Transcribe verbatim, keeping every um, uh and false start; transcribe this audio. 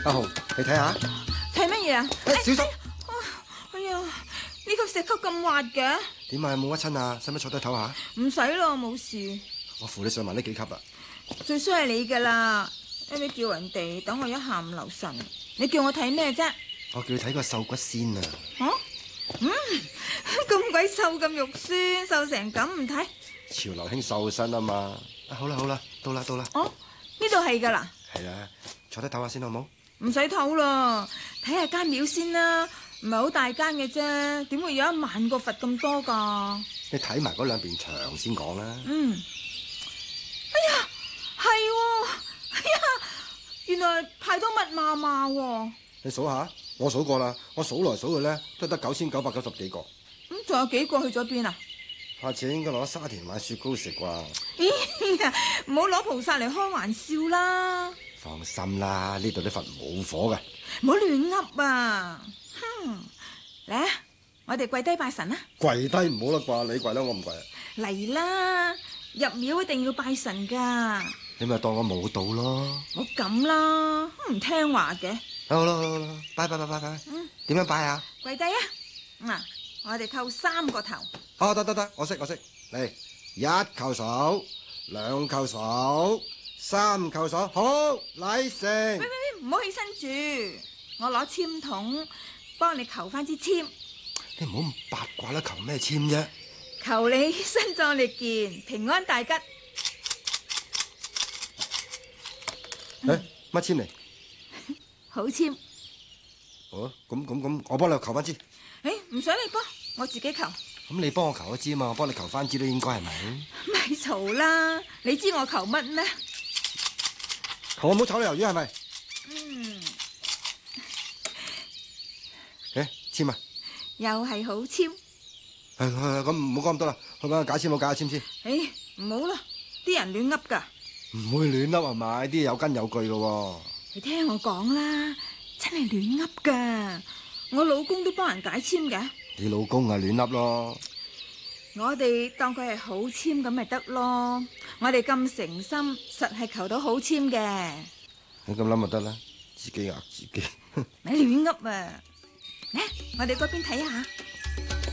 阿紅，你睇下。 睇乜嘢啊？ 哎，小心！ 哎呀，呢個石級咁滑嘅。 點啊？冇屈親啊？使唔使坐低唞下？ 唔使咯，冇事。 我扶你上埋呢幾級啊！ 最衰係你噶啦，一味叫人哋等我一下唔留神。你叫我睇咩啫？ 我叫你睇個瘦骨先啊！ 啊？嗯，咁鬼瘦咁肉酸，瘦成咁唔睇？ 潮流興瘦身啊嘛！啊，好啦好啦，到啦到啦。 哦，呢度係噶啦。 係啊，坐低唞下先好冇？ 唔使唞啦，睇下間廟先啦，唔係好大間嘅啫，點會有一萬個佛咁多噶？ 你睇埋嗰兩邊牆先講啦。 嗯。哎呀，係喎！哎呀，原來太多密碼碼喎。 你數下，我數過啦，我數來數去咧，都得九千九百九十幾個。 咁仲有幾個去咗邊啊？ 下次應該攞沙田買雪糕食啩。 哎呀，唔好攞菩薩嚟開玩笑啦！ 放心啦，呢度啲佛冇火嘅。 唔好亂噏啊！哼，嚟啊，我哋跪低拜神啦！ 跪低唔好啦啩，你跪啦，我唔跪。 嚟啦，入廟一定要拜神噶。 你咪當我冇到咯。 唔好咁啦，唔聽話嘅。 好啦好啦好啦，拜拜拜拜拜。嗯，點樣拜啊？ 跪低啊！嗱，我哋叩三個頭。 哦，得得得，我識我識。嚟，一叩手，兩叩手，三叩手，好，禮成。 喂喂喂，唔好起身住，我攞籤筒幫你求翻支籤。 你唔好咁八卦啦，求咩籤啫？ 求你身壯力健，平安大吉。 誒，乜籤嚟？ 好籤。 哦，咁咁咁，我幫你求翻支。 誒，唔使你幫，我自己求。 咁你幫我求一支嘛，我幫你求翻支都應該係咪？ 咪嘈啦！你知我求乜咩？ 求我唔好炒你魷魚係咪？ 嗯。 誒，籤啊！ 又係好籤。 係係咁，唔好講咁多啦，去揾個解籤，我解下籤先。 誒，唔好啦，啲人亂噏噶。 唔會亂噏係咪？啲嘢有根有據嘅喎。 你聽我講啦，真係亂噏噶。我老公都幫人解籤嘅。 你老公啊亂噏咯。 我哋當佢係好籤咁咪得咯。我哋咁誠心，實係求到好籤嘅。 你咁諗咪得啦，自己呃自己。 咪亂噏啊！嚟，我哋嗰邊睇下。